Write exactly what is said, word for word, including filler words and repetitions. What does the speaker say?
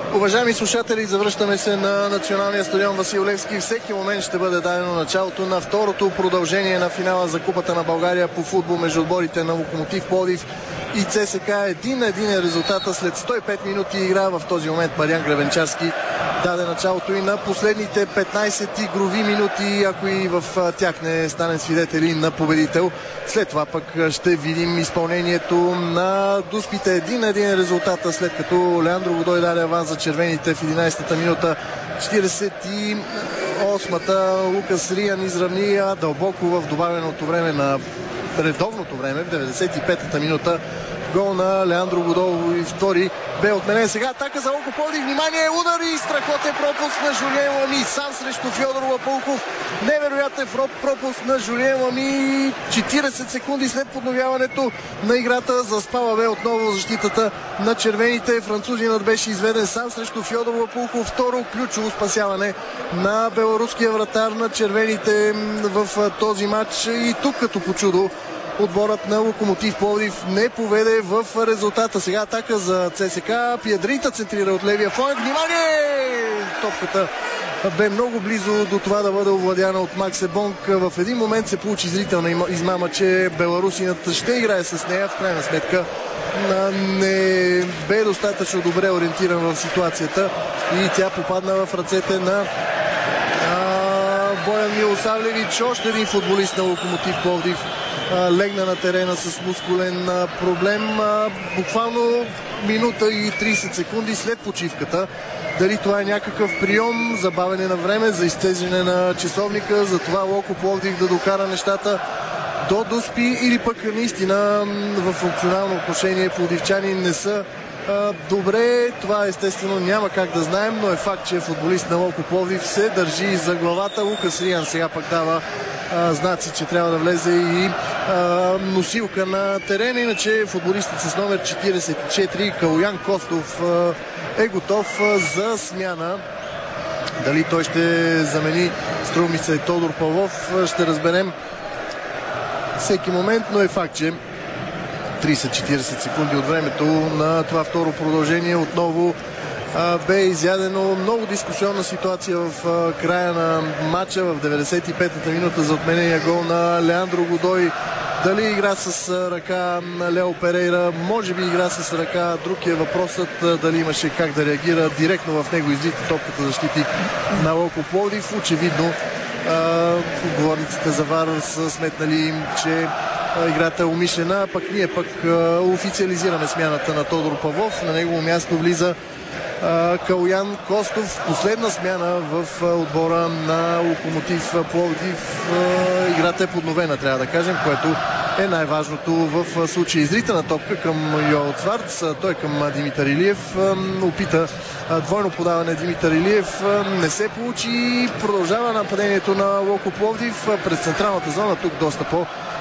Уважаеми слушатели, завръщаме се на националния стадион Васил Левски. Всеки момент ще бъде дадено началото на второто продължение на финала за Купата на България по футбол между отборите на Локомотив Пловдив и ЦСКА. Един на един е резултата след сто и пет минути игра. В този момент Мариан Гребенчарски даде началото и на последните петнайсет игрови минути, ако и в тях не станем свидетели на победител. След това пък ще видим изпълнението на дуспите. Един на един е резултата, след като Леандро Годой даде аванс за червените в единайсета минута. четирийсет и осмата Лукас Риан изравни, а дълбоко в добавеното време на редовното време, в деветдесет и петата минута, гол на Леандро Годой и втори бе отменен. Сега атака за Локо Пловдив. Внимание, удар и страхотен пропуск на Жулиен Лами. Сам срещу Фьодор Лапулков. Невероятен пропуск на Жулиен Лами. четирийсет секунди след подновяването на играта заспала бе отново защитата на червените. Французинът беше изведен сам срещу Фьодор Лапулков. Второ ключово спасяване на беларуския вратар на червените в този матч. И тук като по чудо отборът на Локомотив Пловдив не поведе в резултата. Сега атака за ЦСКА. Пиедрита центрира от левия фланг. Внимание! Топката бе много близо до това да бъде овладяна от Макс Ебонг. В един момент се получи зрителна измама, че беларусинът ще играе с нея. В крайна сметка не бе достатъчно добре ориентиран в ситуацията и тя попадна в ръцете на Боян Милосавлевич. Още един футболист на Локомотив Пловдив легна на терена с мускулен проблем. Буквално минута и трийсет секунди след почивката. Дали това е някакъв прием, забавяне на време за изтежене на часовника, за това Локо Пловдив да докара нещата до дуспи, или пък наистина в функционално отношение пловдивчани не са добре. Това естествено няма как да знаем, но е факт, че футболист на Локо Пловдив се държи за главата. Лукас Риан сега пък дава а, знаци, че трябва да влезе и а, носилка на терена. Иначе футболистът с номер четирийсет и четири Калоян Костов а, е готов а, за смяна. Дали той ще замени, струва ми се, Тодор Павлов, ще разберем всеки момент, но е факт, че трийсет-четирийсет секунди от времето на това второ продължение отново а, бе изядено. Много дискусионна ситуация в а, края на матча, в деветдесет и петата минута за отменения гол на Леандро Годой. Дали игра с а, ръка на Лео Перейра, може би игра с ръка. Друг е въпросът а, дали имаше как да реагира. Директно в него излита топката защитник на Локо Пловдив. Очевидно отговорниците за ВАР са сметнали, че играта е умишлена, пък ние пък а, официализираме смяната на Тодор Павлов. На негово място влиза а, Калоян Костов. Последна смяна в а, отбора на Локомотив Пловдив. А, играта е подновена, трябва да кажем, което е най-важното в случая. Изритана топка към Йоел Цварц. Той към Димитър Илиев. А, опита а, двойно подаване Димитър Илиев. А, не се получи. Продължава нападението на Локо Пловдив през централната зона. Тук доста по